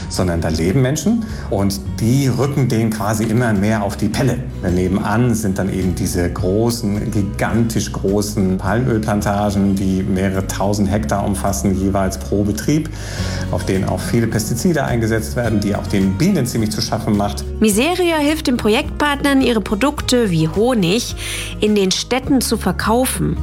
sondern da leben Menschen und die rücken denen quasi immer mehr auf die Pelle. Nebenan sind dann eben diese großen, gigantisch großen Palmölplantagen, die mehrere tausend Hektar umfassen, jeweils pro Betrieb, auf denen auch viele Pestizide eingesetzt werden, die auch den Bienen ziemlich zu schaffen macht. Miseria hilft den Projektpartnern, ihre Produkte wie Honig in den Städten zu verkaufen.